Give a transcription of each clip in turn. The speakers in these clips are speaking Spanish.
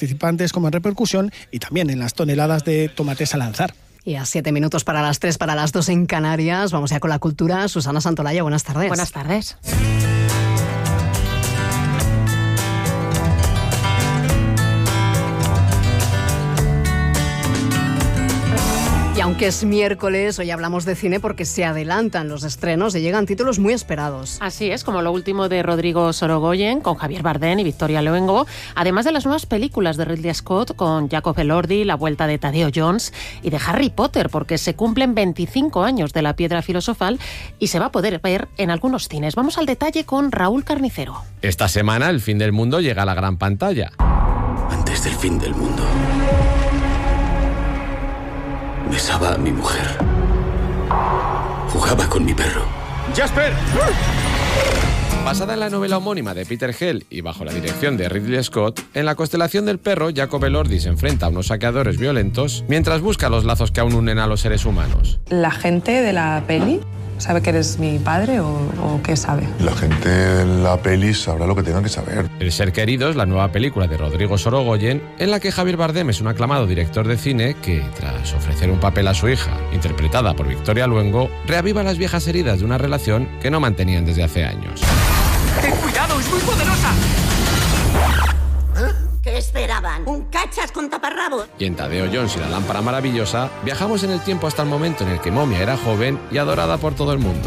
participantes como en repercusión y también en las toneladas de tomates a lanzar. Y a 7 minutos para las 3, para las 2 en Canarias, vamos ya con la cultura. Susana Santolaya, buenas tardes. Buenas tardes. Y aunque es miércoles, hoy hablamos de cine porque se adelantan los estrenos y llegan títulos muy esperados. Así es, como lo último de Rodrigo Sorogoyen con Javier Bardem y Victoria Luengo, además de las nuevas películas de Ridley Scott con Jacob Elordi, la vuelta de Tadeo Jones y de Harry Potter, porque se cumplen 25 años de la Piedra Filosofal y se va a poder ver en algunos cines. Vamos al detalle con Raúl Carnicero. Esta semana el fin del mundo llega a la gran pantalla. Antes del fin del mundo, besaba a mi mujer. Jugaba con mi perro. ¡Jasper! Basada en la novela homónima de Peter Hell y bajo la dirección de Ridley Scott, en la constelación del perro, Jacob Elordi se enfrenta a unos saqueadores violentos mientras busca los lazos que aún unen a los seres humanos. ¿La gente de la peli sabe que eres mi padre o qué sabe? La gente de la peli sabrá lo que tengan que saber. El ser querido es la nueva película de Rodrigo Sorogoyen, en la que Javier Bardem es un aclamado director de cine que, tras ofrecer un papel a su hija, interpretada por Victoria Luengo, reaviva las viejas heridas de una relación que no mantenían desde hace años. ¡Ten cuidado! ¡Es muy poderosa! ¿Qué esperaban? ¿Un cachas con taparrabos? Y en Tadeo Jones y la lámpara maravillosa, viajamos en el tiempo hasta el momento en el que Momia era joven y adorada por todo el mundo.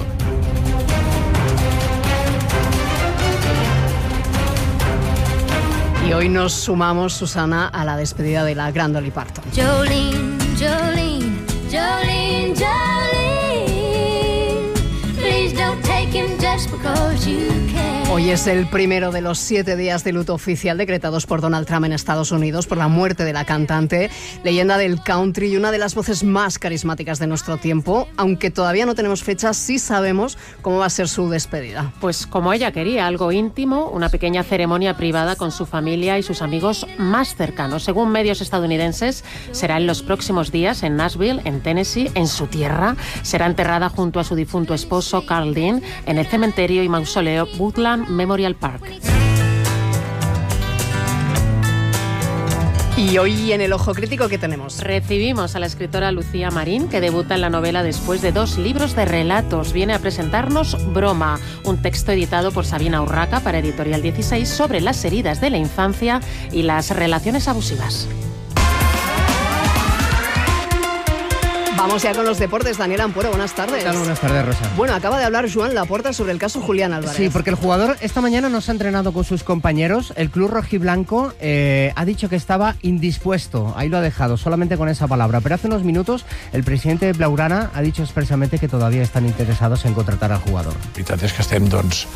Y hoy nos sumamos, Susana, a la despedida de la gran Dolly Parton. Jolene, Jolene, Jolene, Jolene, please don't take him just because you can. Hoy es el primero de los 7 días de luto oficial decretados por Donald Trump en Estados Unidos por la muerte de la cantante, leyenda del country y una de las voces más carismáticas de nuestro tiempo. Aunque todavía no tenemos fecha, sí sabemos cómo va a ser su despedida. Pues como ella quería, algo íntimo, una pequeña ceremonia privada con su familia y sus amigos más cercanos. Según medios estadounidenses, será en los próximos días en Nashville, en Tennessee, en su tierra. Será enterrada junto a su difunto esposo, Carl Dean, en el cementerio y mausoleo Woodland Memorial Park. Y hoy en el Ojo Crítico, ¿qué tenemos? Recibimos a la escritora Lucía Marín, que debuta en la novela después de 2 libros de relatos. Viene a presentarnos Broma, un texto editado por Sabina Urraca para Editorial 16 sobre las heridas de la infancia y las relaciones abusivas. Vamos ya con los deportes. Daniel Ampuero, buenas tardes. ¿Qué tal? Buenas tardes, Rosa. Bueno, acaba de hablar Joan Laporta sobre el caso Julián Álvarez. Sí, porque el jugador esta mañana no se ha entrenado con sus compañeros. El club rojiblanco ha dicho que estaba indispuesto. Ahí lo ha dejado, solamente con esa palabra. Pero hace unos minutos el presidente de Blaugrana ha dicho expresamente que todavía están interesados en contratar al jugador. La veritat és que estem, doncs,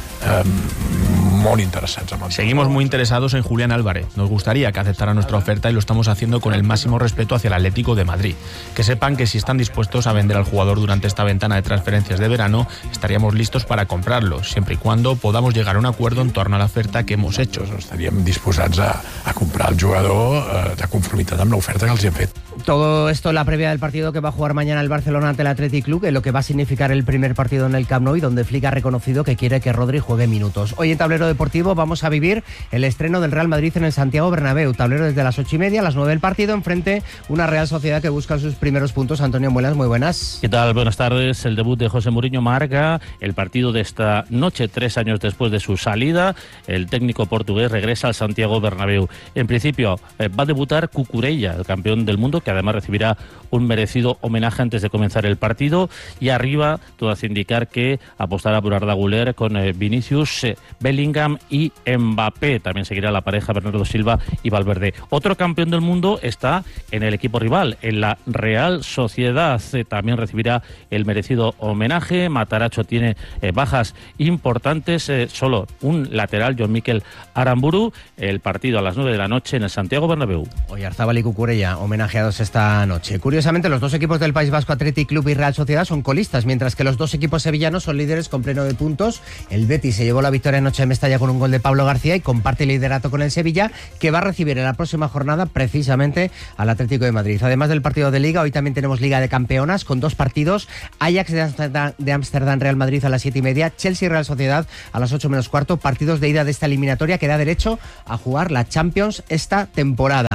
molt interessats en el... Seguimos muy interesados en Julián Álvarez. Nos gustaría que aceptara nuestra oferta y lo estamos haciendo con el máximo respeto hacia el Atlético de Madrid. Que sepan que si están dispuestos a vender al jugador durante esta ventana de transferencias de verano, estaríamos listos para comprarlo, siempre y cuando podamos llegar a un acuerdo en torno a la oferta que hemos hecho. Estaríem disposats a comprar el jugador de conformitat amb l'oferta que els hem fet. Todo esto en la previa del partido que va a jugar mañana el Barcelona ante el Athletic Club, en lo que va a significar el primer partido en el Camp Nou y donde Flick ha reconocido que quiere que Rodri juegue minutos. Hoy en Tablero Deportivo vamos a vivir el estreno del Real Madrid en el Santiago Bernabéu. Tablero desde las 8:30, a las 9 el partido, enfrente una Real Sociedad que busca sus primeros puntos. Antonio Muelas, muy buenas. ¿Qué tal? Buenas tardes. El debut de José Mourinho marca el partido de esta noche, 3 años después de su salida. El técnico portugués regresa al Santiago Bernabéu. En principio va a debutar Cucurella, el campeón del mundo, que además recibirá un merecido homenaje antes de comenzar el partido. Y arriba todo hace indicar que apostará por Arda Güler con Vinicius, Bellingham y Mbappé. También seguirá la pareja Bernardo Silva y Valverde. Otro campeón del mundo está en el equipo rival, en la Real Sociedad. También recibirá el merecido homenaje. Matarazzo tiene bajas importantes, solo un lateral, John Mikel Aramburu. El partido a las 9 de la noche en el Santiago Bernabéu. Oyarzábal y Cucurella homenajeados esta noche. Curiosamente, los dos equipos del País Vasco, Athletic Club y Real Sociedad, son colistas, mientras que los dos equipos sevillanos son líderes con pleno de puntos. El Betis se llevó la victoria anoche en Mestalla con un gol de Pablo García y comparte el liderato con el Sevilla, que va a recibir en la próxima jornada precisamente al Atlético de Madrid. Además del partido de Liga, hoy también tenemos Liga de Campeonas con 2 partidos. Ajax de Ámsterdam, Real Madrid a las 7:30, Chelsea Real Sociedad a las 8 menos cuarto. Partidos de ida de esta eliminatoria que da derecho a jugar la Champions esta temporada.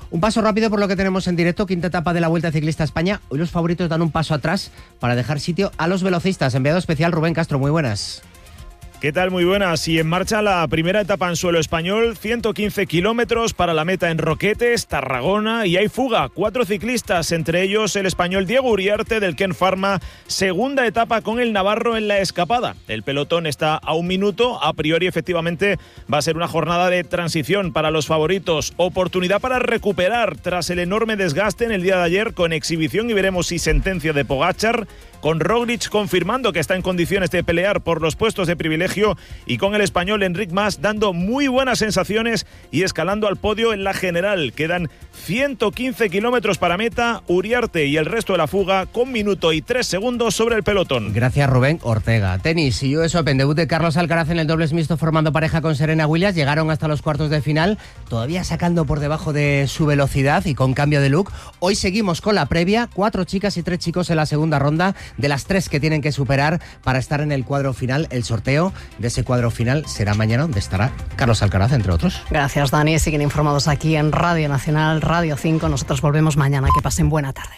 Un paso rápido por lo que tenemos en directo, quinta etapa de la Vuelta Ciclista a España. Hoy los favoritos dan un paso atrás para dejar sitio a los velocistas. Enviado especial Rubén Castro, muy buenas. ¿Qué tal? Muy buenas. Y en marcha la primera etapa en suelo español, 115 kilómetros para la meta en Roquetes, Tarragona, y hay fuga. 4 ciclistas, entre ellos el español Diego Uriarte del Ken Pharma. Segunda etapa con el navarro en la escapada. El pelotón está a 1 minuto. A priori, efectivamente, va a ser una jornada de transición para los favoritos. Oportunidad para recuperar tras el enorme desgaste en el día de ayer con exhibición y veremos si sentencia de Pogačar, con Roglic confirmando que está en condiciones de pelear por los puestos de privilegio y con el español Enric Mas dando muy buenas sensaciones y escalando al podio en la general. Quedan 115 kilómetros para meta, Uriarte y el resto de la fuga con 1 minuto y 3 segundos sobre el pelotón. Gracias Rubén. Ortega. Tenis y US Open, debut de Carlos Alcaraz en el dobles mixto formando pareja con Serena Williams. Llegaron hasta los cuartos de final, todavía sacando por debajo de su velocidad y con cambio de look. Hoy seguimos con la previa, 4 chicas y 3 chicos en la segunda ronda. De las 3 que tienen que superar para estar en el cuadro final, el sorteo de ese cuadro final será mañana, donde estará Carlos Alcaraz, entre otros. Gracias, Dani. Siguen informados aquí en Radio Nacional, Radio 5. Nosotros volvemos mañana. Que pasen buena tarde.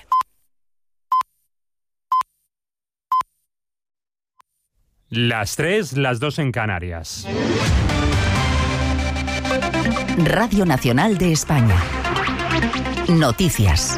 Las 3, las 2 en Canarias. Radio Nacional de España. Noticias.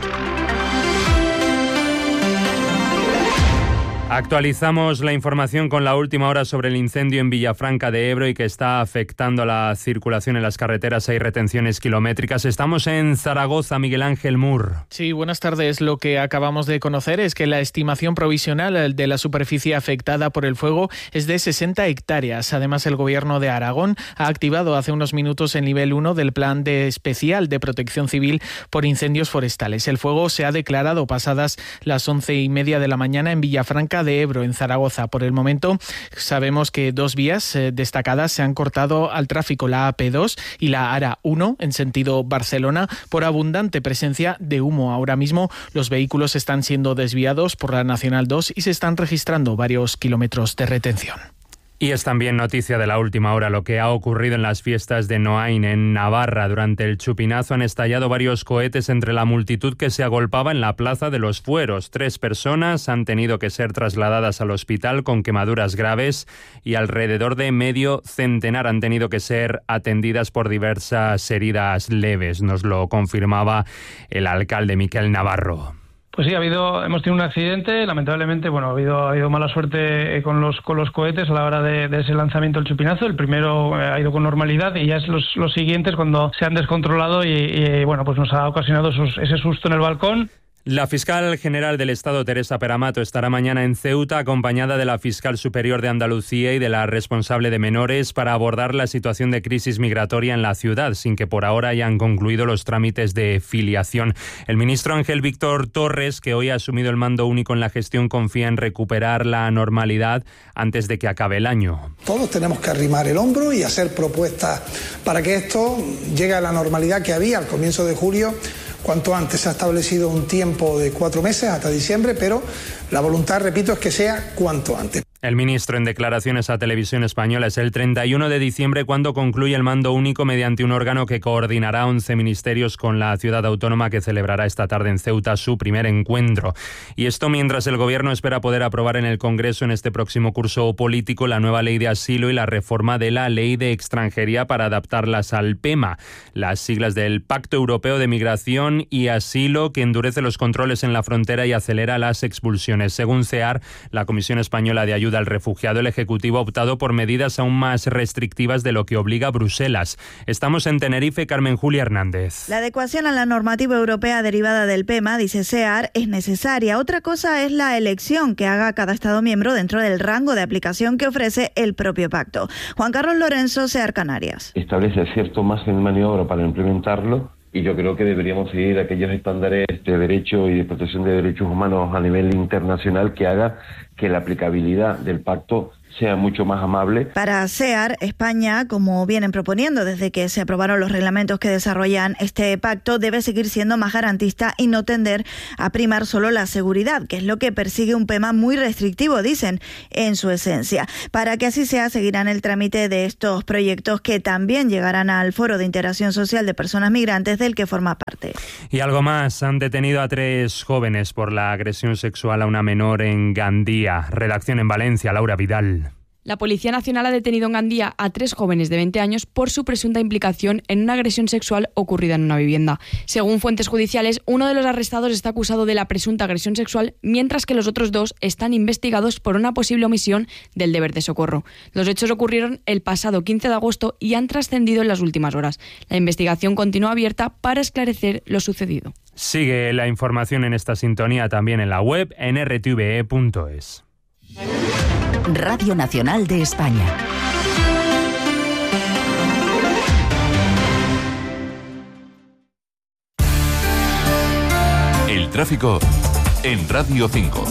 Actualizamos la información con la última hora sobre el incendio en Villafranca de Ebro y que está afectando a la circulación en las carreteras. Hay retenciones kilométricas. Estamos en Zaragoza, Miguel Ángel Mur. Sí, buenas tardes. Lo que acabamos de conocer es que la estimación provisional de la superficie afectada por el fuego es de 60 hectáreas. Además, el Gobierno de Aragón ha activado hace unos minutos el nivel 1 del Plan Especial de Protección Civil por Incendios Forestales. El fuego se ha declarado pasadas las 11:30 de la mañana en Villafranca de Ebro, en Zaragoza. Por el momento sabemos que 2 vías destacadas se han cortado al tráfico, la AP2 y la ARA 1 en sentido Barcelona, por abundante presencia de humo. Ahora mismo los vehículos están siendo desviados por la Nacional 2 y se están registrando varios kilómetros de retención. Y es también noticia de la última hora lo que ha ocurrido en las fiestas de Noain, en Navarra. Durante el chupinazo han estallado varios cohetes entre la multitud que se agolpaba en la Plaza de los Fueros. 3 personas han tenido que ser trasladadas al hospital con quemaduras graves y alrededor de medio centenar han tenido que ser atendidas por diversas heridas leves. Nos lo confirmaba el alcalde Miquel Navarro. Pues sí, hemos tenido un accidente, lamentablemente, ha habido mala suerte con los cohetes a la hora de ese lanzamiento del chupinazo. El primero ha ido con normalidad y ya es los siguientes cuando se han descontrolado y pues nos ha ocasionado ese susto en el balcón. La fiscal general del Estado, Teresa Peramato, estará mañana en Ceuta acompañada de la fiscal superior de Andalucía y de la responsable de menores para abordar la situación de crisis migratoria en la ciudad, sin que por ahora hayan concluido los trámites de filiación. El ministro Ángel Víctor Torres, que hoy ha asumido el mando único en la gestión, confía en recuperar la normalidad antes de que acabe el año. Todos tenemos que arrimar el hombro y hacer propuestas para que esto llegue a la normalidad que había al comienzo de julio. Cuanto antes. Se ha establecido un tiempo de 4 meses hasta diciembre, pero la voluntad, repito, es que sea cuanto antes. El ministro, en declaraciones a Televisión Española, es el 31 de diciembre cuando concluye el mando único mediante un órgano que coordinará 11 ministerios con la ciudad autónoma, que celebrará esta tarde en Ceuta su primer encuentro. Y esto mientras el Gobierno espera poder aprobar en el Congreso en este próximo curso político la nueva ley de asilo y la reforma de la ley de extranjería para adaptarlas al PEMA, las siglas del Pacto Europeo de Migración y Asilo, que endurece los controles en la frontera y acelera las expulsiones. Según CEAR, la Comisión Española de Ayuda al Refugiado, el Ejecutivo ha optado por medidas aún más restrictivas de lo que obliga a Bruselas. Estamos en Tenerife, Carmen Julia Hernández. La adecuación a la normativa europea derivada del PEMA, dice CEAR, es necesaria. Otra cosa es la elección que haga cada Estado miembro dentro del rango de aplicación que ofrece el propio pacto. Juan Carlos Lorenzo, CEAR Canarias. Establece cierto margen de maniobra para implementarlo. Y yo creo que deberíamos seguir aquellos estándares de derecho y de protección de derechos humanos a nivel internacional que haga que la aplicabilidad del pacto sea mucho más amable. Para CEAR, España, como vienen proponiendo desde que se aprobaron los reglamentos que desarrollan este pacto, debe seguir siendo más garantista y no tender a primar solo la seguridad, que es lo que persigue un PEMA muy restrictivo, dicen, en su esencia. Para que así sea, seguirán el trámite de estos proyectos que también llegarán al Foro de Integración Social de Personas Migrantes del que forma parte. Y algo más, han detenido a 3 jóvenes por la agresión sexual a una menor en Gandía. Redacción en Valencia, Laura Vidal. La Policía Nacional ha detenido en Gandía a 3 jóvenes de 20 años por su presunta implicación en una agresión sexual ocurrida en una vivienda. Según fuentes judiciales, uno de los arrestados está acusado de la presunta agresión sexual, mientras que los otros 2 están investigados por una posible omisión del deber de socorro. Los hechos ocurrieron el pasado 15 de agosto y han trascendido en las últimas horas. La investigación continúa abierta para esclarecer lo sucedido. Sigue la información en esta sintonía también en la web en rtve.es. Radio Nacional de España. El tráfico en Radio 5.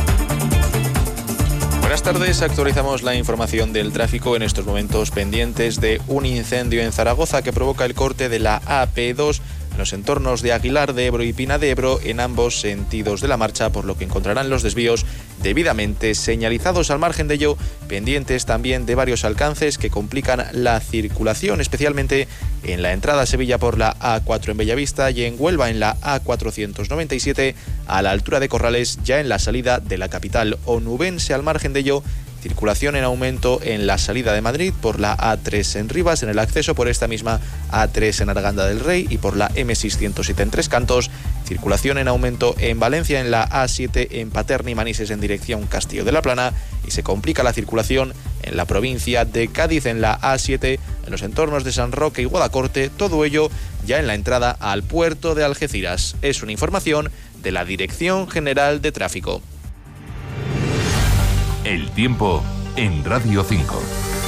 Buenas tardes, actualizamos la información del tráfico en estos momentos pendientes de un incendio en Zaragoza que provoca el corte de la AP2 en los entornos de Aguilar de Ebro y Pina de Ebro en ambos sentidos de la marcha, por lo que encontrarán los desvíos debidamente señalizados. Al margen de ello, pendientes también de varios alcances que complican la circulación, especialmente en la entrada a Sevilla por la A4 en Bellavista y en Huelva en la A497 a la altura de Corrales, ya en la salida de la capital onubense. Al margen de ello, circulación en aumento en la salida de Madrid por la A3 en Rivas, en el acceso por esta misma A3 en Arganda del Rey y por la M607 en Tres Cantos. Circulación en aumento en Valencia en la A7 en Paterna y Manises en dirección Castillo de la Plana, y se complica la circulación en la provincia de Cádiz en la A7 en los entornos de San Roque y Guadacorte, todo ello ya en la entrada al puerto de Algeciras. Es una información de la Dirección General de Tráfico. El tiempo en Radio 5.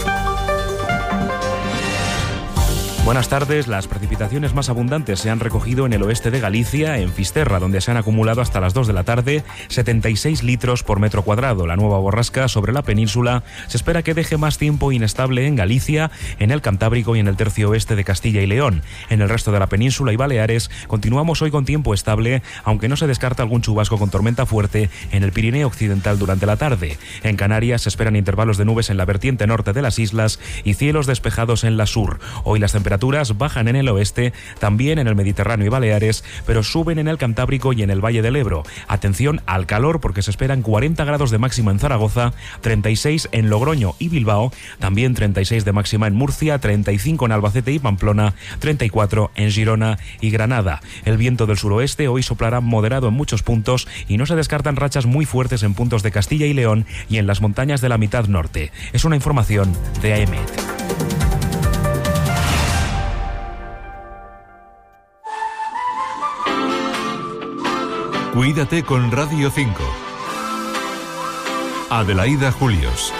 Buenas tardes. Las precipitaciones más abundantes se han recogido en el oeste de Galicia, en Fisterra, donde se han acumulado hasta las 2 de la tarde 76 litros por metro cuadrado. La nueva borrasca sobre la península se espera que deje más tiempo inestable en Galicia, en el Cantábrico y en el tercio oeste de Castilla y León. En el resto de la península y Baleares continuamos hoy con tiempo estable, aunque no se descarta algún chubasco con tormenta fuerte en el Pirineo occidental durante la tarde. En Canarias se esperan intervalos de nubes en la vertiente norte de las islas y cielos despejados en la sur. Hoy las temperaturas bajan en el oeste, también en el Mediterráneo y Baleares, pero suben en el Cantábrico y en el Valle del Ebro. Atención al calor, porque se esperan 40 grados de máxima en Zaragoza, 36 en Logroño y Bilbao, también 36 de máxima en Murcia, 35 en Albacete y Pamplona, 34 en Girona y Granada. El viento del suroeste hoy soplará moderado en muchos puntos y no se descartan rachas muy fuertes en puntos de Castilla y León y en las montañas de la mitad norte. Es una información de AEMET. Cuídate con Radio 5. Adelaida Julios.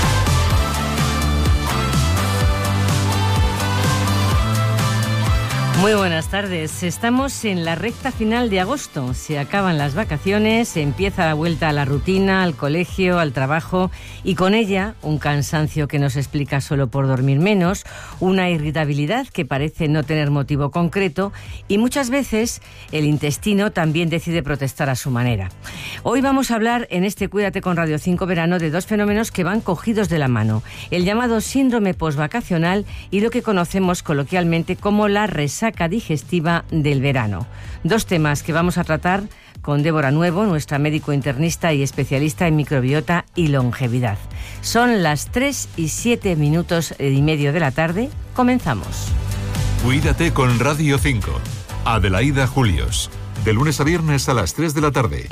Muy buenas tardes. Estamos en la recta final de agosto. Se acaban las vacaciones, empieza la vuelta a la rutina, al colegio, al trabajo y con ella un cansancio que no se explica solo por dormir menos, una irritabilidad que parece no tener motivo concreto y muchas veces el intestino también decide protestar a su manera. Hoy vamos a hablar en este Cuídate con Radio 5 Verano de 2 fenómenos que van cogidos de la mano: el llamado síndrome posvacacional y lo que conocemos coloquialmente como la resaca digestiva del verano. 2 temas que vamos a tratar con Débora Nuevo, nuestra médico internista y especialista en microbiota y longevidad. Son las 3:07 de la tarde. Comenzamos. Cuídate con Radio 5. Adelaida Julios. De lunes a viernes a las 3 de la tarde.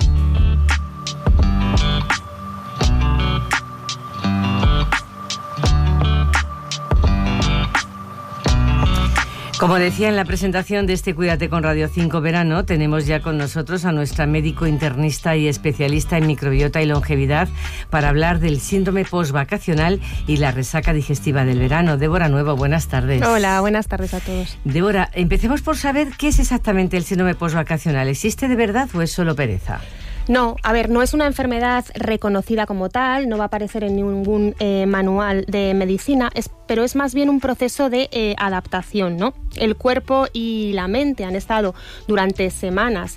Como decía en la presentación de este Cuídate con Radio 5 Verano, tenemos ya con nosotros a nuestra médico internista y especialista en microbiota y longevidad para hablar del síndrome posvacacional y la resaca digestiva del verano. Débora Nuevo, buenas tardes. Hola, buenas tardes a todos. Débora, empecemos por saber qué es exactamente el síndrome posvacacional. ¿Existe de verdad o es solo pereza? No, a ver, no es una enfermedad reconocida como tal, no va a aparecer en ningún manual de medicina, es pero es más bien un proceso de adaptación, ¿no? El cuerpo y la mente han estado durante semanas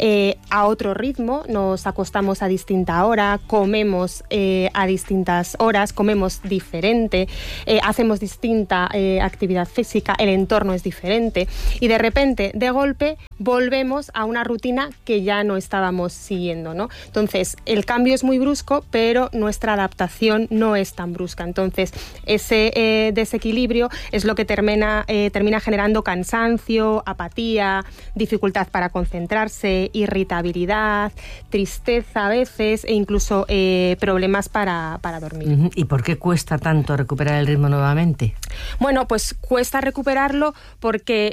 a otro ritmo, nos acostamos a distinta hora, comemos a distintas horas, comemos diferente, hacemos distinta actividad física, el entorno es diferente y de repente, de golpe, volvemos a una rutina que ya no estábamos siguiendo, ¿no? Entonces, el cambio es muy brusco, pero nuestra adaptación no es tan brusca. Entonces, ese desequilibrio es lo que termina generando cansancio, apatía, dificultad para concentrarse, irritabilidad, tristeza a veces e incluso problemas para dormir. ¿Y por qué cuesta tanto recuperar el ritmo nuevamente? Bueno, pues cuesta recuperarlo porque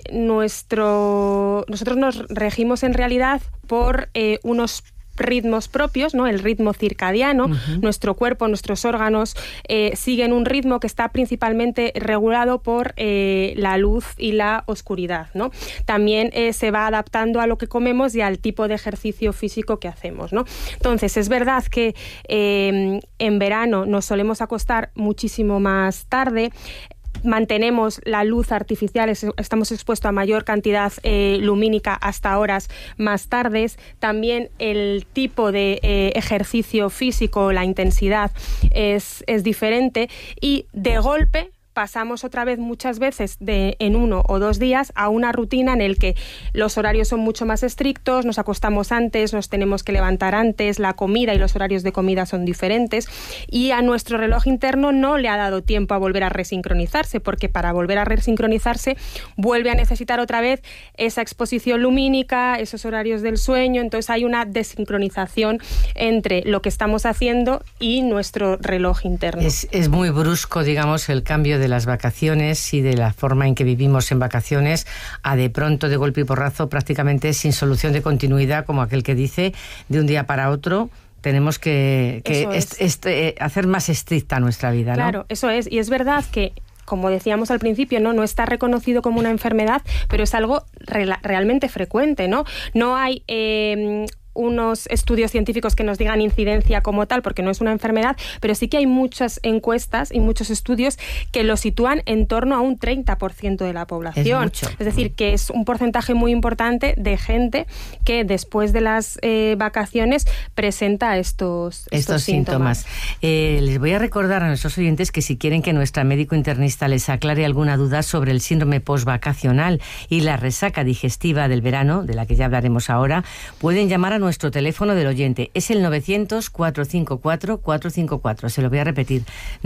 nosotros nos regimos en realidad por unos ritmos propios, ¿no? El ritmo circadiano, nuestro cuerpo, nuestros órganos siguen un ritmo que está principalmente regulado por la luz y la oscuridad, ¿no? También se va adaptando a lo que comemos y al tipo de ejercicio físico que hacemos, ¿no? Entonces, es verdad que en verano nos solemos acostar muchísimo más tarde, mantenemos la luz artificial, estamos expuestos a mayor cantidad lumínica hasta horas más tardes. También el tipo de ejercicio físico, la intensidad es diferente y de golpe pasamos otra vez muchas veces en 1 o 2 días a una rutina en el que los horarios son mucho más estrictos, nos acostamos antes, nos tenemos que levantar antes, la comida y los horarios de comida son diferentes y a nuestro reloj interno no le ha dado tiempo a volver a resincronizarse, porque para volver a resincronizarse vuelve a necesitar otra vez esa exposición lumínica, esos horarios del sueño. Entonces hay una desincronización entre lo que estamos haciendo y nuestro reloj interno. Es muy brusco, digamos, el cambio de las vacaciones y de la forma en que vivimos en vacaciones a de pronto, de golpe y porrazo, prácticamente sin solución de continuidad, como aquel que dice, de un día para otro tenemos que hacer más estricta nuestra vida, ¿no? Claro, eso es. Y es verdad que, como decíamos al principio, no está reconocido como una enfermedad, pero es algo realmente frecuente, ¿no? No hay unos estudios científicos que nos digan incidencia como tal, porque no es una enfermedad, pero sí que hay muchas encuestas y muchos estudios que lo sitúan en torno a un 30% de la población. Es decir, que es un porcentaje muy importante de gente que después de las vacaciones presenta estos síntomas. Les voy a recordar a nuestros oyentes que si quieren que nuestra médico internista les aclare alguna duda sobre el síndrome postvacacional y la resaca digestiva del verano, de la que ya hablaremos ahora, pueden llamar a nuestro teléfono del oyente. Es el 900-454-454. Se lo voy a repetir.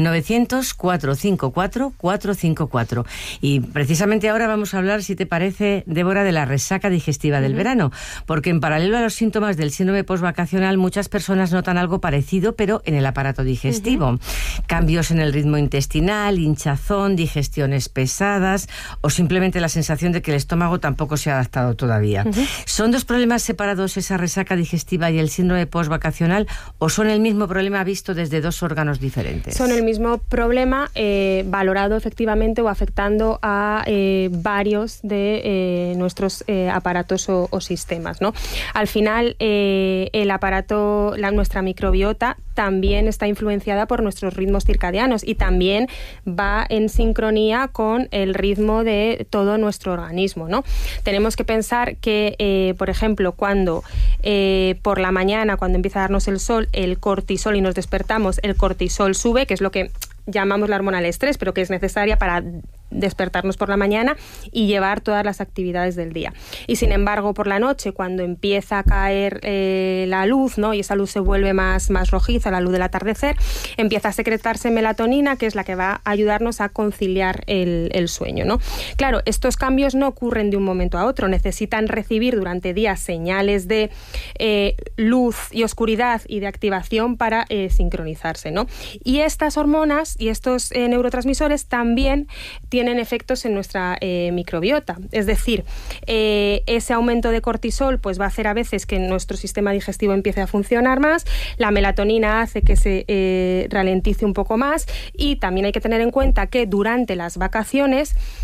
900-454-454. Y precisamente ahora vamos a hablar, si te parece, Débora, de la resaca digestiva del verano. Porque en paralelo a los síntomas del síndrome postvacacional, muchas personas notan algo parecido, pero en el aparato digestivo. Cambios en el ritmo intestinal, hinchazón, digestiones pesadas o simplemente la sensación de que el estómago tampoco se ha adaptado todavía. ¿Son dos problemas separados esa resaca digestiva y el síndrome postvacacional o son el mismo problema visto desde dos órganos diferentes? Son el mismo problema valorado efectivamente o afectando a varios de nuestros aparatos o sistemas, ¿no? Al final el aparato, nuestra microbiota también está influenciada por nuestros ritmos circadianos y también va en sincronía con el ritmo de todo nuestro organismo, ¿no? Tenemos que pensar que, por ejemplo, cuando por la mañana, cuando empieza a darnos el sol, el cortisol y nos despertamos, el cortisol sube, que es lo que llamamos la hormona del estrés, pero que es necesaria para despertarnos por la mañana y llevar todas las actividades del día. Y sin embargo, por la noche, cuando empieza a caer la luz, ¿no? Y esa luz se vuelve más rojiza, la luz del atardecer, empieza a secretarse melatonina, que es la que va a ayudarnos a conciliar el sueño, ¿no? Claro, estos cambios no ocurren de un momento a otro, necesitan recibir durante días señales de luz y oscuridad y de activación para sincronizarse, ¿no? Y estas hormonas y estos neurotransmisores también tienen efectos en nuestra microbiota. Es decir, ese aumento de cortisol pues va a hacer a veces que nuestro sistema digestivo empiece a funcionar más, la melatonina hace que se ralentice un poco más y también hay que tener en cuenta que durante las vacaciones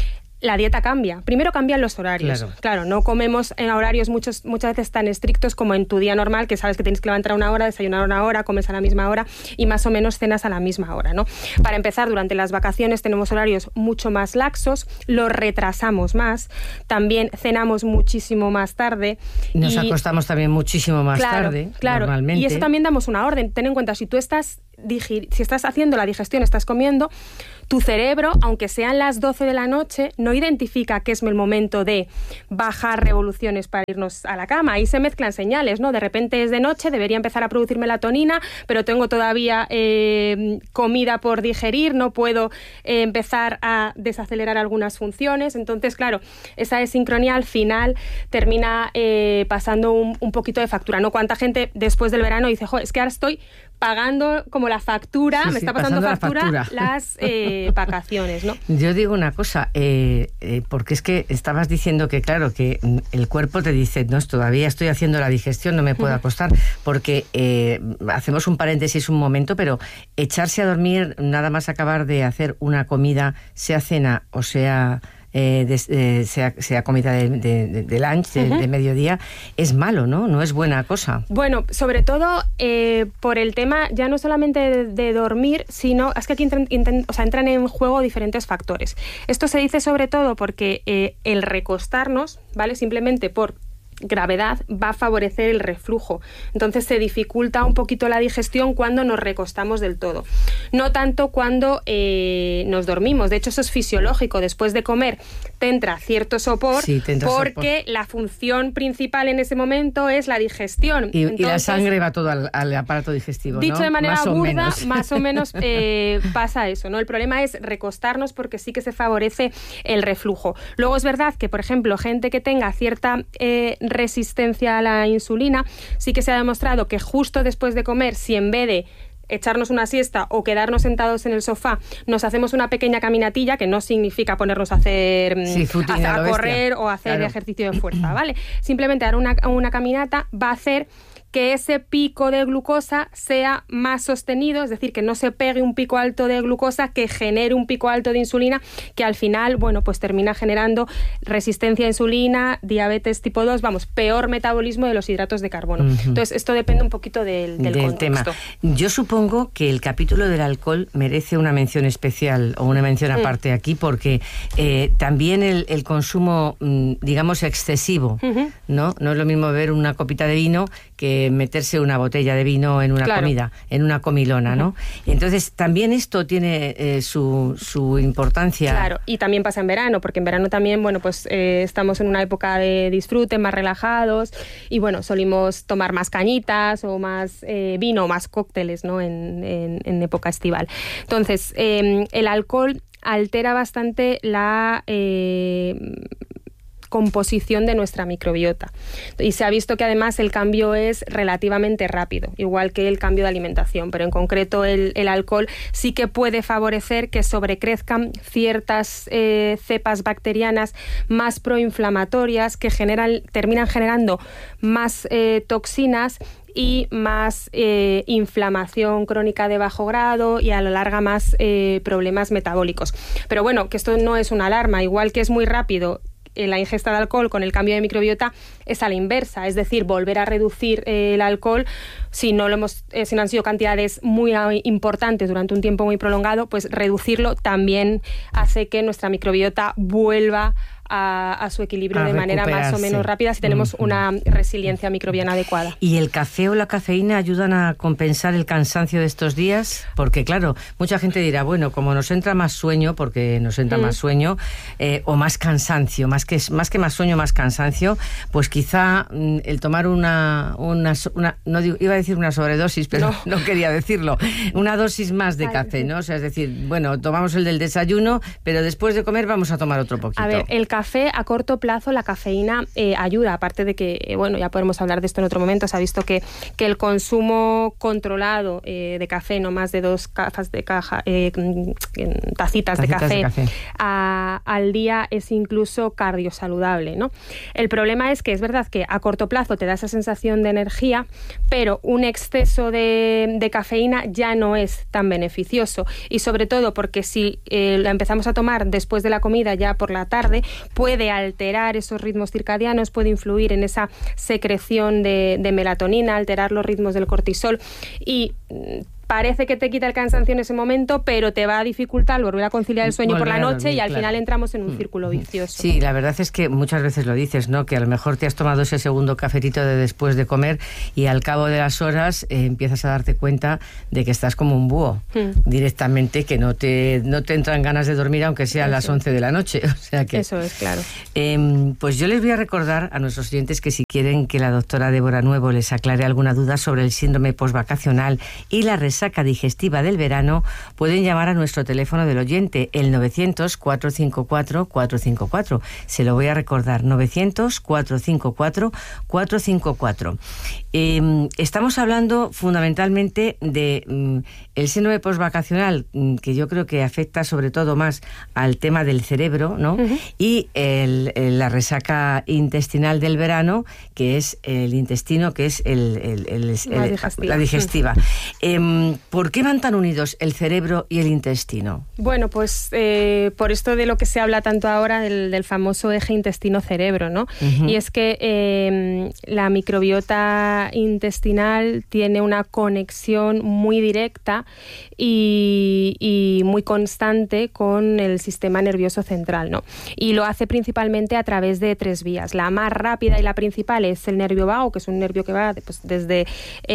la dieta cambia. Primero cambian los horarios. Claro, no comemos en horarios muchas veces tan estrictos como en tu día normal, que sabes que tienes que levantar a una hora, desayunar a una hora, comes a la misma hora y más o menos cenas a la misma hora, ¿no? Para empezar, durante las vacaciones tenemos horarios mucho más laxos, los retrasamos más, también cenamos muchísimo más tarde. Nos acostamos también muchísimo más tarde, normalmente. Y eso también damos una orden. Ten en cuenta, si tú estás haciendo la digestión, estás comiendo, tu cerebro, aunque sean las 12 de la noche, no identifica que es el momento de bajar revoluciones para irnos a la cama. Ahí se mezclan señales, ¿no? De repente es de noche, debería empezar a producir melatonina, pero tengo todavía comida por digerir, no puedo empezar a desacelerar algunas funciones. Entonces, claro, esa desincronía al final termina pasando un poquito de factura, ¿no? ¿Cuánta gente después del verano dice, es que ahora estoy pagando como la factura, me está pasando factura las vacaciones, ¿no? Yo digo una cosa, porque es que estabas diciendo que, claro, que el cuerpo te dice, no, todavía estoy haciendo la digestión, no me puedo acostar, porque hacemos un paréntesis un momento, pero echarse a dormir nada más acabar de hacer una comida, sea cena o sea sea comida de lunch, de mediodía, es malo, ¿no? No es buena cosa. Bueno, sobre todo por el tema ya no solamente de dormir, sino es que aquí entran en juego diferentes factores. Esto se dice sobre todo porque el recostarnos, ¿vale? Simplemente por gravedad va a favorecer el reflujo. Entonces se dificulta un poquito la digestión cuando nos recostamos del todo. No tanto cuando nos dormimos. De hecho, eso es fisiológico. Después de comer te entra cierto sopor, porque la función principal en ese momento es la digestión. Y la sangre va todo al aparato digestivo, dicho, ¿no? De manera burda, más o menos pasa eso, ¿no? El problema es recostarnos porque sí que se favorece el reflujo. Luego es verdad que, por ejemplo, gente que tenga cierta resistencia a la insulina, sí que se ha demostrado que justo después de comer, si en vez de echarnos una siesta o quedarnos sentados en el sofá, nos hacemos una pequeña caminatilla, que no significa ponernos a hacer a correr o hacer ejercicio de fuerza, ¿vale? Simplemente dar una caminata va a hacer que ese pico de glucosa sea más sostenido, es decir, que no se pegue un pico alto de glucosa que genere un pico alto de insulina, que al final, bueno, pues termina generando resistencia a insulina, diabetes tipo 2, peor metabolismo de los hidratos de carbono. Entonces, esto depende un poquito del contexto. Tema. Yo supongo que el capítulo del alcohol merece una mención especial o una mención aparte aquí, porque también el consumo, digamos, excesivo, ¿no? No es lo mismo beber una copita de vino que meterse una botella de vino en una comida, en una comilona, ¿no? Entonces, también esto tiene su importancia. Claro, y también pasa en verano, porque en verano también, bueno, pues estamos en una época de disfrute, más relajados, y bueno, solimos tomar más cañitas o más vino o más cócteles, ¿no? En época estival. Entonces, el alcohol altera bastante la composición de nuestra microbiota. Y se ha visto que además el cambio es relativamente rápido, igual que el cambio de alimentación, pero en concreto el alcohol sí que puede favorecer que sobrecrezcan ciertas cepas bacterianas más proinflamatorias que terminan generando más toxinas y más inflamación crónica de bajo grado y a la larga más problemas metabólicos. Pero bueno, que esto no es una alarma, igual que es muy rápido la ingesta de alcohol con el cambio de microbiota, es a la inversa, es decir, volver a reducir el alcohol, si no han sido cantidades muy importantes durante un tiempo muy prolongado, pues reducirlo también hace que nuestra microbiota vuelva a su equilibrio de manera más o menos rápida si tenemos una resiliencia microbiana adecuada. ¿Y el café o la cafeína ayudan a compensar el cansancio de estos días? Porque claro, mucha gente dirá, bueno, como nos entra más sueño, porque nos entra más sueño, o más cansancio, más que más sueño, más cansancio, pues quizá el tomar no digo, iba a decir una sobredosis, pero no quería decirlo, una dosis más de café, ¿no? O sea, es decir, bueno, tomamos el del desayuno, pero después de comer vamos a tomar otro poquito. A ver, el café, a corto plazo, la cafeína ayuda, aparte de que, bueno, ya podemos hablar de esto en otro momento, se ha visto que el consumo controlado de café, no más de 2 tacitas de café al día, es incluso cardiosaludable, ¿no? El problema es que es verdad que a corto plazo te da esa sensación de energía, pero un exceso de cafeína ya no es tan beneficioso, y sobre todo porque si la empezamos a tomar después de la comida, ya por la tarde, puede alterar esos ritmos circadianos, puede influir en esa secreción de melatonina, alterar los ritmos del cortisol, y parece que te quita el cansancio en ese momento, pero te va a dificultar volver a conciliar el sueño por la noche, y al final entramos en un círculo vicioso. Sí, la verdad es que muchas veces lo dices, ¿no? Que a lo mejor te has tomado ese segundo cafetito de después de comer y al cabo de las horas empiezas a darte cuenta de que estás como un búho directamente, que no te entran ganas de dormir aunque sean las 11 de la noche. O sea que, eso es, claro. Pues yo les voy a recordar a nuestros oyentes que si quieren que la doctora Débora Nuevo les aclare alguna duda sobre el síndrome postvacacional y la resaca digestiva del verano, pueden llamar a nuestro teléfono del oyente, el 900-454-454. Se lo voy a recordar, 900-454-454. Estamos hablando fundamentalmente de el síndrome postvacacional, que yo creo que afecta sobre todo más al tema del cerebro, ¿no? Y la resaca intestinal del verano, que es el intestino, que es la digestiva. ¿Por qué van tan unidos el cerebro y el intestino? Bueno, pues por esto de lo que se habla tanto ahora del famoso eje intestino-cerebro, ¿no? Y es que la microbiota intestinal tiene una conexión muy directa y muy constante con el sistema nervioso central, ¿no? Y lo hace principalmente a través de 3 vías. La más rápida y la principal es el nervio vago, que es un nervio que va pues, desde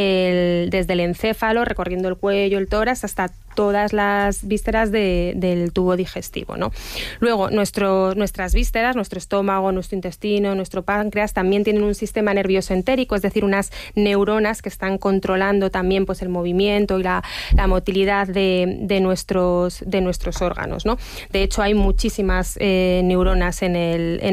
el encéfalo, recorriendo el cuello, el tórax, hasta todas las vísceras del tubo digestivo, ¿no? Luego, nuestras vísceras, nuestro estómago, nuestro intestino, nuestro páncreas, también tienen un sistema nervioso entérico, es decir, unas neuronas que están controlando también pues, el movimiento y la motilidad de nuestros órganos, ¿no? De hecho, hay muchísimas neuronas en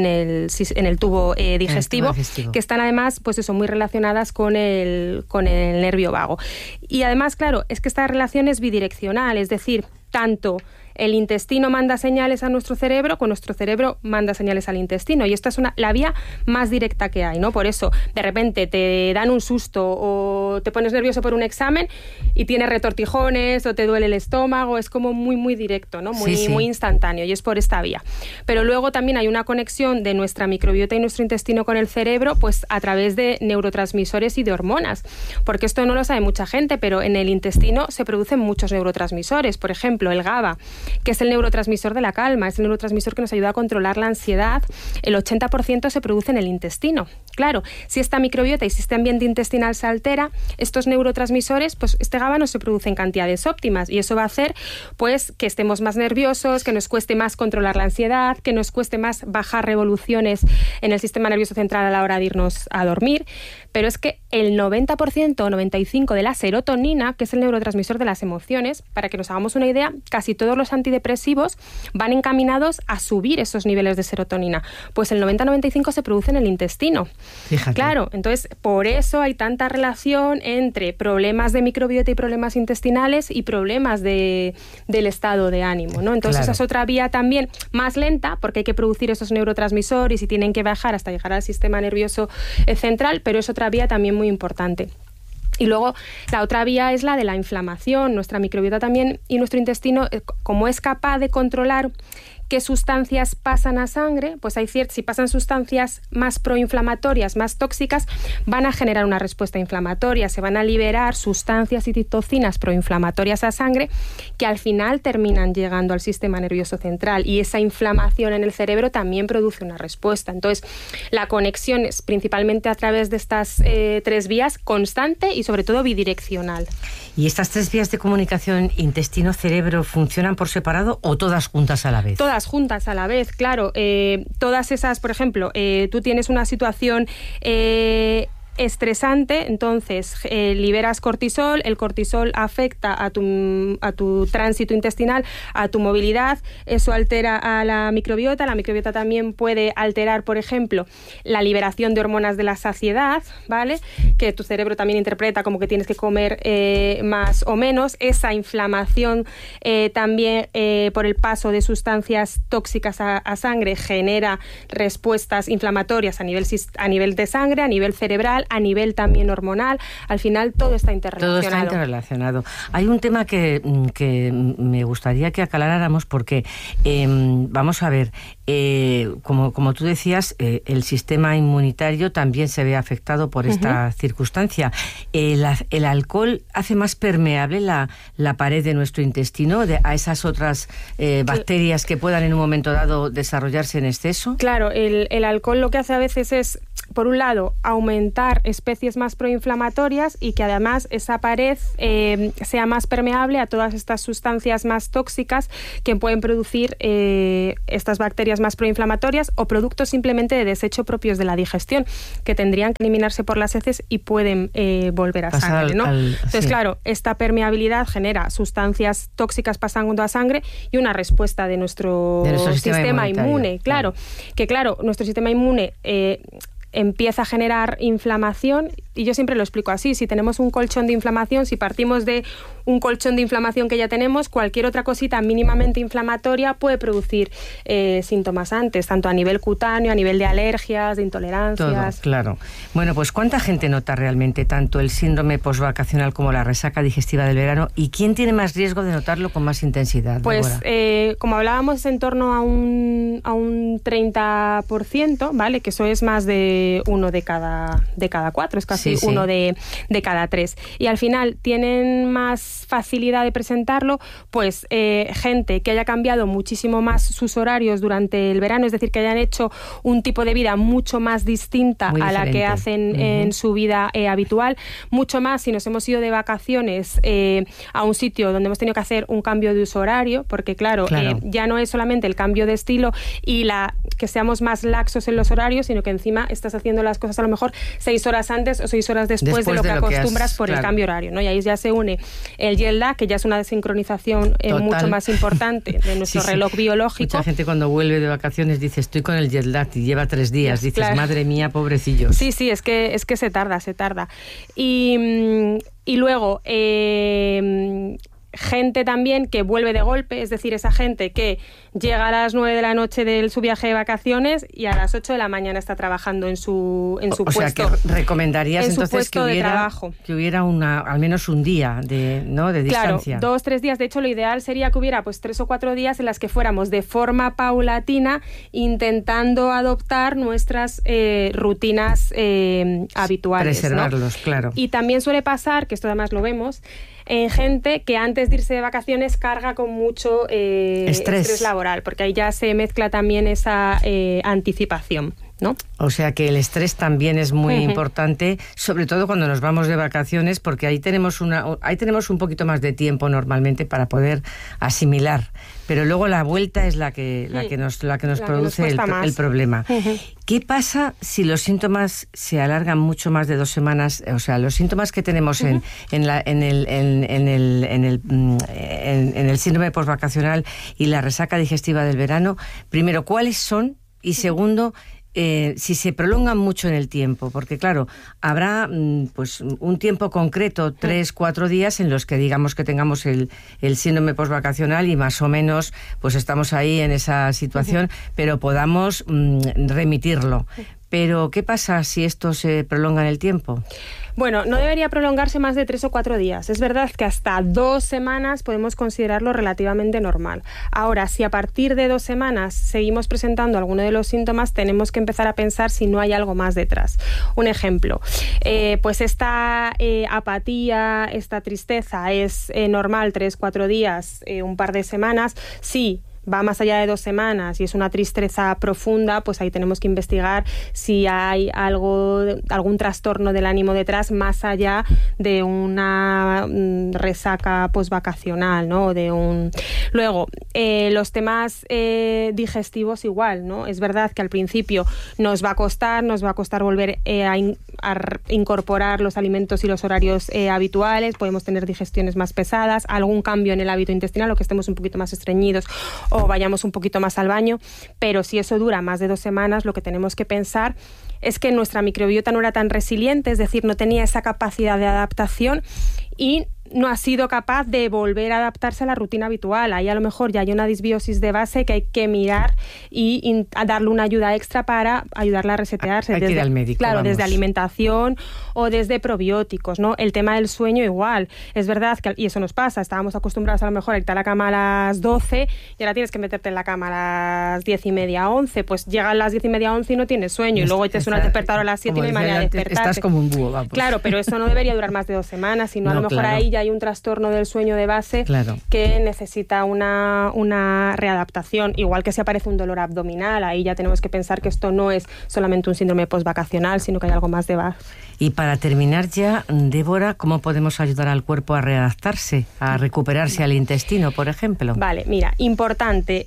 el tubo digestivo, que están además pues eso, muy relacionadas con el nervio vago. Y además, claro, es que esta relación es bidireccional, es decir, tanto el intestino manda señales a nuestro cerebro, con nuestro cerebro manda señales al intestino, y esta es la vía más directa que hay, ¿no? Por eso, de repente te dan un susto o te pones nervioso por un examen y tienes retortijones o te duele el estómago, es como muy, muy directo, ¿no? Muy instantáneo, y es por esta vía. Pero luego también hay una conexión de nuestra microbiota y nuestro intestino con el cerebro, pues a través de neurotransmisores y de hormonas, porque esto no lo sabe mucha gente, pero en el intestino se producen muchos neurotransmisores, por ejemplo, el GABA, que es el neurotransmisor de la calma, es el neurotransmisor que nos ayuda a controlar la ansiedad. El 80% se produce en el intestino. Claro, si esta microbiota y si este ambiente intestinal se altera, estos neurotransmisores, pues este GABA no se produce en cantidades óptimas, y eso va a hacer pues que estemos más nerviosos, que nos cueste más controlar la ansiedad, que nos cueste más bajar revoluciones en el sistema nervioso central a la hora de irnos a dormir. Pero es que el 90% o 95% de la serotonina, que es el neurotransmisor de las emociones, para que nos hagamos una idea, casi todos los antidepresivos van encaminados a subir esos niveles de serotonina. Pues el 90-95% se produce en el intestino. Fíjate. Claro, entonces por eso hay tanta relación entre problemas de microbiota y problemas intestinales y problemas del estado de ánimo, ¿no? Entonces esa es otra vía también más lenta, porque hay que producir esos neurotransmisores y tienen que bajar hasta llegar al sistema nervioso central, pero es otra vía también muy importante. Y luego la otra vía es la de la inflamación. Nuestra microbiota también y nuestro intestino, como es capaz de controlar qué sustancias pasan a sangre, pues si pasan sustancias más proinflamatorias, más tóxicas, van a generar una respuesta inflamatoria, se van a liberar sustancias y citocinas proinflamatorias a sangre que al final terminan llegando al sistema nervioso central, y esa inflamación en el cerebro también produce una respuesta. Entonces, la conexión es principalmente a través de estas 3 vías, constante y sobre todo bidireccional. ¿Y estas 3 vías de comunicación intestino-cerebro funcionan por separado o todas juntas a la vez? Todas juntas a la vez, claro. Todas esas, por ejemplo, tú tienes una situación estresante, entonces liberas cortisol, el cortisol afecta a tu tránsito intestinal, a tu movilidad, eso altera a la microbiota también puede alterar, por ejemplo, la liberación de hormonas de la saciedad, ¿vale? Que tu cerebro también interpreta como que tienes que comer más o menos, esa inflamación también por el paso de sustancias tóxicas a sangre genera respuestas inflamatorias a nivel de sangre, a nivel cerebral, a nivel también hormonal. Al final todo está interrelacionado. Todo está interrelacionado. Hay un tema que me gustaría que aclaráramos porque, vamos a ver, como tú decías, el sistema inmunitario también se ve afectado por esta circunstancia. ¿El alcohol hace más permeable la pared de nuestro intestino a esas otras bacterias que puedan en un momento dado desarrollarse en exceso? Claro, el alcohol lo que hace a veces es, por un lado, aumentar especies más proinflamatorias y que además esa pared sea más permeable a todas estas sustancias más tóxicas que pueden producir estas bacterias más proinflamatorias o productos simplemente de desecho propios de la digestión que tendrían que eliminarse por las heces y pueden volver a sangre, ¿no? Entonces, claro, esta permeabilidad genera sustancias tóxicas pasando a sangre y una respuesta de nuestro sistema inmune. Claro, que nuestro sistema inmune empieza a generar inflamación, y yo siempre lo explico así: si tenemos un colchón de inflamación, si partimos de un colchón de inflamación que ya tenemos, cualquier otra cosita mínimamente inflamatoria puede producir síntomas antes, tanto a nivel cutáneo, a nivel de alergias, de intolerancias. Todo, claro. Bueno, pues ¿cuánta gente nota realmente tanto el síndrome postvacacional como la resaca digestiva del verano? ¿Y quién tiene más riesgo de notarlo con más intensidad? Pues, como hablábamos, es en torno a un 30%, ¿vale? Que eso es más de uno de cada 4, es casi uno de cada 3. Y al final tienen más facilidad de presentarlo, pues gente que haya cambiado muchísimo más sus horarios durante el verano, es decir, que hayan hecho un tipo de vida mucho más distinta a la que hacen en su vida habitual, mucho más si nos hemos ido de vacaciones a un sitio donde hemos tenido que hacer un cambio de uso horario, porque claro. Ya no es solamente el cambio de estilo y que seamos más laxos en los horarios, sino que encima estás haciendo las cosas a lo mejor 6 horas antes o 6 horas después de lo que acostumbras por el cambio horario, ¿no? Y ahí ya se une el jet lag, que ya es una desincronización mucho más importante de nuestro reloj biológico. Mucha gente cuando vuelve de vacaciones dice, estoy con el jet lag, y lleva 3 días. Dices, madre mía, pobrecillos. Sí, es que se tarda. Y luego gente también que vuelve de golpe, es decir, esa gente que llega a las 9 de la noche de su viaje de vacaciones y a las 8 de la mañana está trabajando en su puesto. O sea, que recomendarías entonces que hubiera al menos un día de distancia. Claro, 2-3 días. De hecho, lo ideal sería que hubiera 3 o 4 días en las que fuéramos de forma paulatina intentando adoptar nuestras rutinas habituales. Preservarlos, ¿no? Claro. Y también suele pasar, que esto además lo vemos, en gente que antes de irse de vacaciones carga con mucho estrés laboral, porque ahí ya se mezcla también esa anticipación, ¿no? O sea que el estrés también es muy importante, sobre todo cuando nos vamos de vacaciones, porque ahí tenemos un poquito más de tiempo normalmente para poder asimilar, pero luego la vuelta es la que nos produce el problema. ¿Qué pasa si los síntomas se alargan mucho más de 2 semanas? O sea, los síntomas que tenemos en el síndrome postvacacional y la resaca digestiva del verano, primero, ¿cuáles son? Y segundo, si se prolongan mucho en el tiempo, porque claro, habrá pues un tiempo concreto, 3-4 días en los que digamos que tengamos el síndrome postvacacional y más o menos pues estamos ahí en esa situación, pero podamos remitirlo. Pero, ¿qué pasa si esto se prolonga en el tiempo? Bueno, no debería prolongarse más de 3 o 4 días. Es verdad que hasta 2 semanas podemos considerarlo relativamente normal. Ahora, si a partir de 2 semanas seguimos presentando alguno de los síntomas, tenemos que empezar a pensar si no hay algo más detrás. Un ejemplo, pues esta apatía, esta tristeza es normal 3-4 días, un par de semanas. Sí, va más allá de 2 semanas y es una tristeza profunda, pues ahí tenemos que investigar si hay algún trastorno del ánimo detrás, más allá de una resaca postvacacional, ¿no? Luego, los temas digestivos igual, ¿no? Es verdad que al principio nos va a costar volver incorporar los alimentos y los horarios habituales, podemos tener digestiones más pesadas, algún cambio en el hábito intestinal o que estemos un poquito más estreñidos o vayamos un poquito más al baño, pero si eso dura más de 2 semanas, lo que tenemos que pensar es que nuestra microbiota no era tan resiliente, es decir, no tenía esa capacidad de adaptación y no ha sido capaz de volver a adaptarse a la rutina habitual. Ahí a lo mejor ya hay una disbiosis de base que hay que mirar y a darle una ayuda extra para ayudarla a resetearse. Hay que ir al médico, claro, vamos. desde alimentación o desde probióticos, ¿no? El tema del sueño igual. Es verdad que, y eso nos pasa, estábamos acostumbrados a lo mejor a irte a la cama a las 12 y ahora tienes que meterte en la cama a las 10:30, 11. Pues llegan las 10:30, 11 y no tienes sueño y luego te suena el despertador a las 7 y no hay manera de despertarte. Estás como un búho, vamos. Claro, pero eso no debería durar más de 2 semanas, sino a lo mejor ahí ya hay un trastorno del sueño de base que necesita una readaptación. Igual que si aparece un dolor abdominal, ahí ya tenemos que pensar que esto no es solamente un síndrome postvacacional, sino que hay algo más de base. Y para terminar ya, Débora, ¿cómo podemos ayudar al cuerpo a readaptarse, a recuperarse al intestino, por ejemplo? Vale, mira, importante,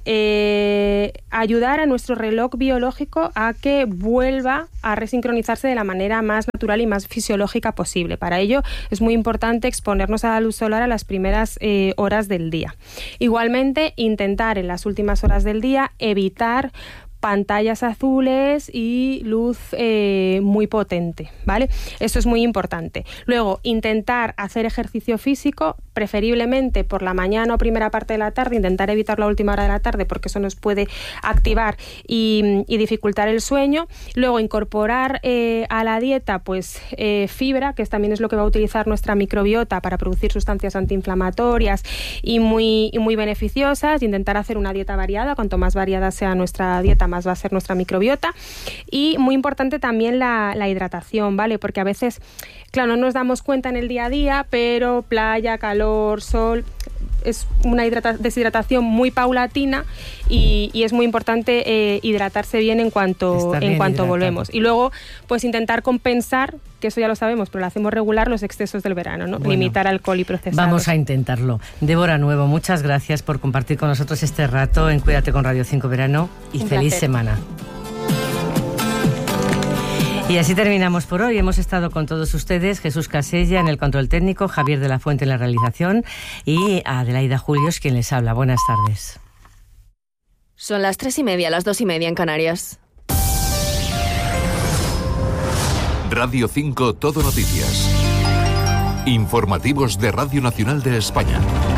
ayudar a nuestro reloj biológico a que vuelva a resincronizarse de la manera más natural y más fisiológica posible. Para ello es muy importante exponernos a la luz solar a las primeras horas del día. Igualmente, intentar en las últimas horas del día evitar pantallas azules y luz muy potente, ¿vale? Esto es muy importante. Luego, intentar hacer ejercicio físico, preferiblemente por la mañana o primera parte de la tarde, intentar evitar la última hora de la tarde porque eso nos puede activar y dificultar el sueño. Luego, incorporar a la dieta pues fibra, que también es lo que va a utilizar nuestra microbiota para producir sustancias antiinflamatorias y muy beneficiosas. Intentar hacer una dieta variada. Cuanto más variada sea nuestra dieta, más va a ser nuestra microbiota. Y muy importante también la hidratación, ¿vale? Porque a veces, claro, no nos damos cuenta en el día a día, pero playa, calor, sol, es una deshidratación muy paulatina y es muy importante hidratarse bien en cuanto volvemos. Y luego, pues intentar compensar, que eso ya lo sabemos, pero lo hacemos regular, los excesos del verano, ¿no? Bueno, limitar alcohol y procesados. Vamos a intentarlo. Débora Nuevo, muchas gracias por compartir con nosotros este rato en Cuídate con Radio 5 Verano y feliz semana. Y así terminamos por hoy. Hemos estado con todos ustedes, Jesús Casella en el control técnico, Javier de la Fuente en la realización y Adelaida Julios quien les habla. Buenas tardes. Son las 3:30, las 2:30 en Canarias. Radio 5 Todo Noticias. Informativos de Radio Nacional de España.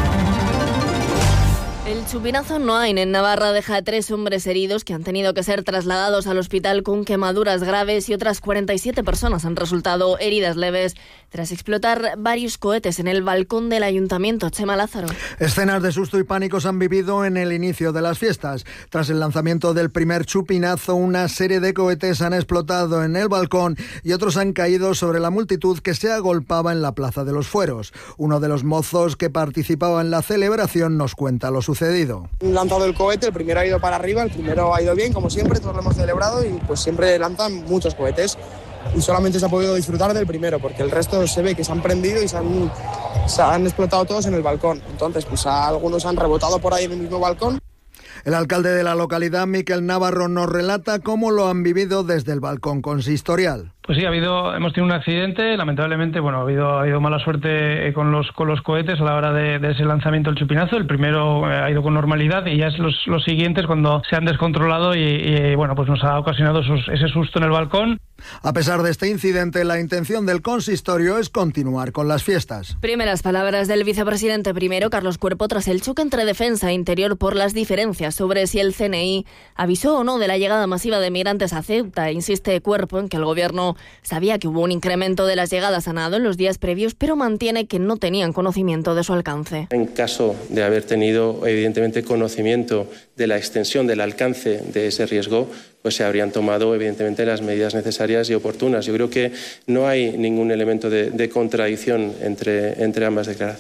El chupinazo no hay en Navarra deja a 3 hombres heridos que han tenido que ser trasladados al hospital con quemaduras graves y otras 47 personas han resultado heridas leves tras explotar varios cohetes en el balcón del ayuntamiento. Chema Lázaro. Escenas de susto y pánico se han vivido en el inicio de las fiestas. Tras el lanzamiento del primer chupinazo, una serie de cohetes han explotado en el balcón y otros han caído sobre la multitud que se agolpaba en la Plaza de los Fueros. Uno de los mozos que participaba en la celebración nos cuenta lo sucedido. Han lanzado el cohete, el primero ha ido para arriba, el primero ha ido bien, como siempre, todos lo hemos celebrado y pues siempre lanzan muchos cohetes y solamente se ha podido disfrutar del primero porque el resto se ve que se han prendido y se han explotado todos en el balcón. Entonces, pues algunos han rebotado por ahí en el mismo balcón. El alcalde de la localidad, Miquel Navarro, nos relata cómo lo han vivido desde el balcón consistorial. Pues sí, hemos tenido un accidente, lamentablemente, ha habido mala suerte con los cohetes a la hora de ese lanzamiento del chupinazo. El primero ha ido con normalidad y ya es los siguientes cuando se han descontrolado y pues nos ha ocasionado ese susto en el balcón. A pesar de este incidente, la intención del consistorio es continuar con las fiestas. Primeras palabras del vicepresidente primero, Carlos Cuerpo, tras el choque entre defensa e interior por las diferencias sobre si el CNI avisó o no de la llegada masiva de migrantes a Ceuta. Insiste Cuerpo en que el gobierno sabía que hubo un incremento de las llegadas a nado en los días previos, pero mantiene que no tenían conocimiento de su alcance. En caso de haber tenido, evidentemente, conocimiento de la extensión del alcance de ese riesgo, pues se habrían tomado, evidentemente, las medidas necesarias y oportunas. Yo creo que no hay ningún elemento de contradicción entre ambas declaraciones.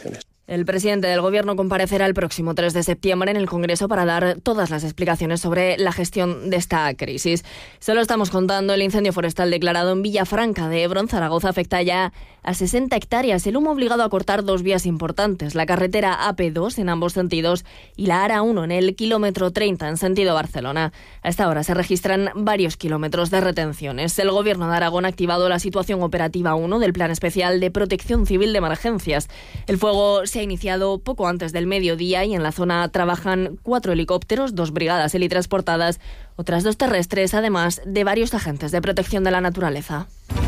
El presidente del Gobierno comparecerá el próximo 3 de septiembre en el Congreso para dar todas las explicaciones sobre la gestión de esta crisis. Se lo estamos contando, el incendio forestal declarado en Villafranca de Ebro, en Zaragoza, afecta ya a 60 hectáreas. El humo ha obligado a cortar 2 vías importantes, la carretera AP2 en ambos sentidos y la ARA1 en el kilómetro 30 en sentido Barcelona. A esta hora se registran varios kilómetros de retenciones. El Gobierno de Aragón ha activado la situación operativa 1 del Plan Especial de Protección Civil de Emergencias. El fuego se ha iniciado poco antes del mediodía y en la zona trabajan 4 helicópteros, 2 brigadas helitransportadas, otras 2 terrestres, además de varios agentes de protección de la naturaleza.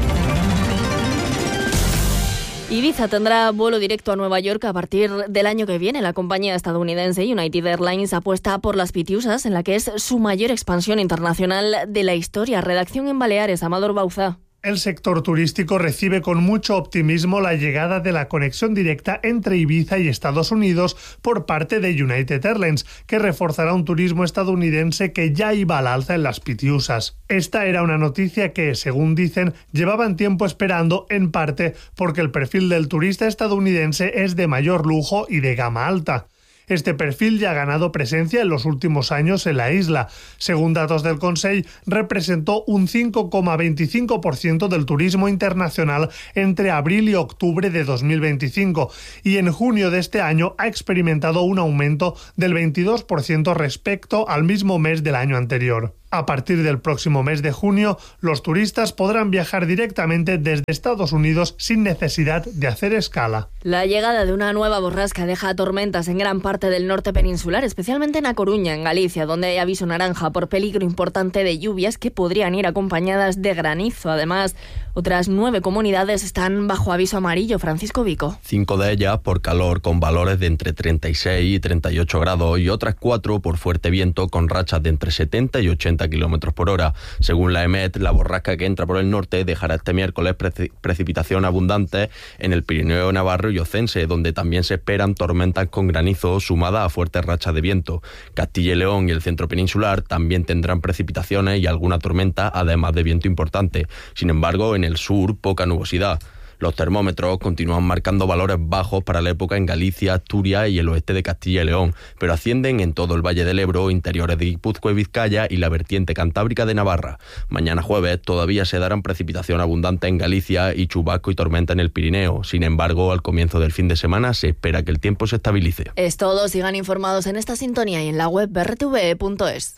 Ibiza tendrá vuelo directo a Nueva York a partir del año que viene. La compañía estadounidense United Airlines apuesta por las Pitiusas, en la que es su mayor expansión internacional de la historia. Redacción en Baleares, Amador Bauza. El sector turístico recibe con mucho optimismo la llegada de la conexión directa entre Ibiza y Estados Unidos por parte de United Airlines, que reforzará un turismo estadounidense que ya iba al alza en las Pitiusas. Esta era una noticia que, según dicen, llevaban tiempo esperando, en parte porque el perfil del turista estadounidense es de mayor lujo y de gama alta. Este perfil ya ha ganado presencia en los últimos años en la isla. Según datos del Consell, representó un 5,25% del turismo internacional entre abril y octubre de 2025 y en junio de este año ha experimentado un aumento del 22% respecto al mismo mes del año anterior. A partir del próximo mes de junio, los turistas podrán viajar directamente desde Estados Unidos sin necesidad de hacer escala. La llegada de una nueva borrasca deja tormentas en gran parte del norte peninsular, especialmente en A Coruña, en Galicia, donde hay aviso naranja por peligro importante de lluvias que podrían ir acompañadas de granizo. Además, otras 9 comunidades están bajo aviso amarillo. Francisco Vico. 5 de ellas por calor con valores de entre 36 y 38 grados y otras 4 por fuerte viento con rachas de entre 70 y 80 kilómetros por hora. Según la EMET, la borrasca que entra por el norte dejará este miércoles precipitación abundante en el Pirineo navarro y ocense, donde también se esperan tormentas con granizo sumadas a fuertes rachas de viento. Castilla y León y el centro peninsular también tendrán precipitaciones y alguna tormenta, además de viento importante. Sin embargo, en el sur, poca nubosidad. Los termómetros continúan marcando valores bajos para la época en Galicia, Asturias y el oeste de Castilla y León, pero ascienden en todo el Valle del Ebro, interiores de Guipúzcoa y Vizcaya y la vertiente cantábrica de Navarra. Mañana jueves todavía se darán precipitación abundante en Galicia y chubasco y tormenta en el Pirineo. Sin embargo, al comienzo del fin de semana se espera que el tiempo se estabilice. Es todo. Sigan informados en esta sintonía y en la web rtve.es.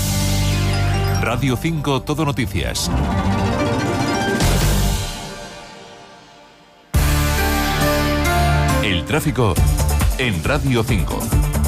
Radio 5 Todo Noticias. El tráfico en Radio 5.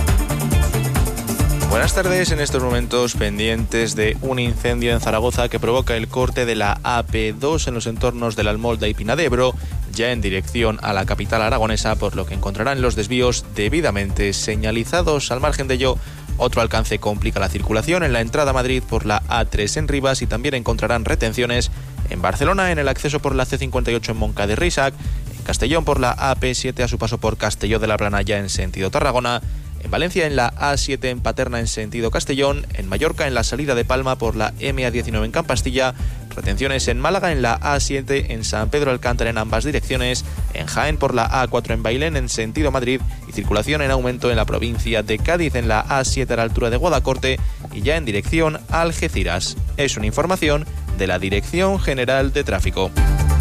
Buenas tardes. En estos momentos pendientes de un incendio en Zaragoza que provoca el corte de la AP2 en los entornos de la Almolda y Pina de Ebro, ya en dirección a la capital aragonesa, por lo que encontrarán los desvíos debidamente señalizados. Al margen de ello, otro alcance complica la circulación en la entrada a Madrid por la A3 en Rivas y también encontrarán retenciones en Barcelona en el acceso por la C58 en Moncada y Reixac, en Castellón por la AP7 a su paso por Castelló de la Plana ya en sentido Tarragona, en Valencia en la A7 en Paterna en sentido Castellón, en Mallorca en la salida de Palma por la MA19 en Campastilla, retenciones en Málaga en la A7 en San Pedro Alcántara en ambas direcciones, en Jaén por la A4 en Bailén en sentido Madrid y circulación en aumento en la provincia de Cádiz en la A7 a la altura de Guadacorte y ya en dirección a Algeciras. Es una información de la Dirección General de Tráfico.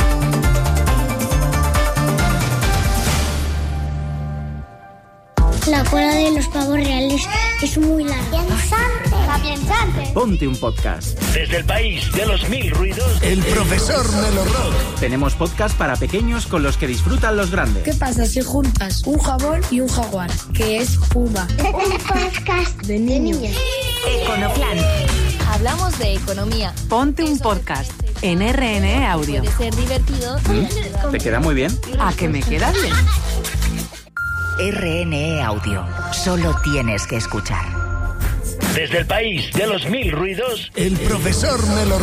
La cola de los pavos reales es muy larga. ¡Piensante! Ponte un podcast. Desde el país de los mil ruidos, El profesor Melorrock. Tenemos podcast para pequeños con los que disfrutan los grandes. ¿Qué pasa si juntas un jabón y un jaguar? Que es Puma. Un podcast de niños. Econoplan. Hablamos de economía. Ponte un podcast en RNE Audio. Puede ser divertido. ¿Te queda muy bien? ¿A que me queda bien? RNE Audio. Solo tienes que escuchar. Desde el país de los mil ruidos, El profesor Melorrock.